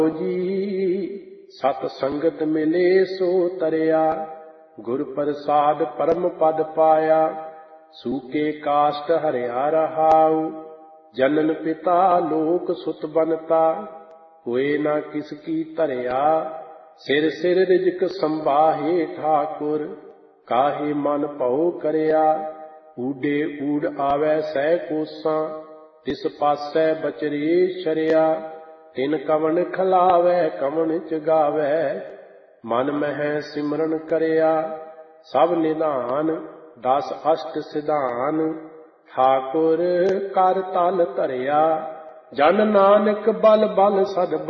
ਜੀ ਸਤ ਸੰਗਤ ਮਿਲੇ ਸੋ ਤਰਿਆ, ਗੁਰ ਪ੍ਰਸਾਦ ਪਰਮ ਪਦ ਪਾਇਆ। ਸੂਕੇ ਕਾਸ਼ਟ ਹਰਿਆ ਰਹਾਉ, ਜਨਨ ਪਿਤਾ ਲੋਕ ਸੁਤ ਬਨਤਾ। ਹੋਏ ਨਾ ਕਿਸ ਕੀ ਧਰਿਆ, ਸਿਰ ਸਿਰ ਰਿਜਕ ਸੰਭਾਹੇ ਠਾਕੁਰ। ਕਾਹੇ ਮਨ ਭਉ ਕਰਿਆ, ਊਡੇ ਊੜ ਆਵੈ ਸਹਿ ਕੋਸਾਂ। ਤਿਸ ਪਾਸੈ ਬਚਰੇ ਸ਼ਰਿਆ, ਤਿਨ ਕਵਣ ਖਲਾਵੈ ਕਵਣ ਚਗਾਵੈ। ਮਨ ਮਹਿ ਸਿਮਰਨ ਕਰਿਆ, ਸਭ ਨਿਧਾਨ ਦਸ ਅਸ਼ਟ ਸਿਧਾਨ। ਠਾਕੁਰ ਕਰ ਤਲ ਧਰਿਆ, ਜਨ ਨਾਨਕ ਬਲ ਬਲ ਸਦ